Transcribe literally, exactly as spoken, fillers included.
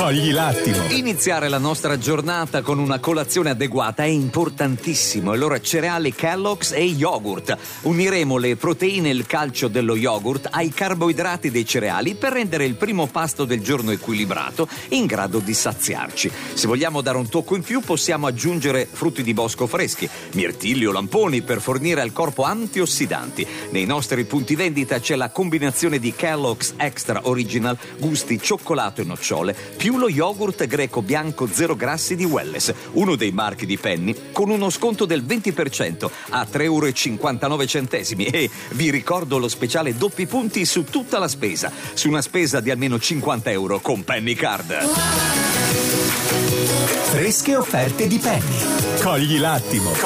Cogli l'attimo. Iniziare la nostra giornata con una colazione adeguata è importantissimo. Allora cereali Kellogg's e yogurt. Uniremo le proteine e il calcio dello yogurt ai carboidrati dei cereali per rendere il primo pasto del giorno equilibrato, in grado di saziarci. Se vogliamo dare un tocco in più, possiamo aggiungere frutti di bosco freschi, mirtilli o lamponi per fornire al corpo antiossidanti. Nei nostri punti vendita c'è la combinazione di Kellogg's Extra Original, gusti cioccolato e nocciole, più lo yogurt greco bianco zero grassi di Welless, uno dei marchi di Penny, con uno sconto del venti per cento a tre euro e cinquantanove centesimi. E vi ricordo lo speciale doppi punti su tutta la spesa, su una spesa di almeno cinquanta euro con Penny Card. Fresche offerte di Penny. Cogli l'attimo.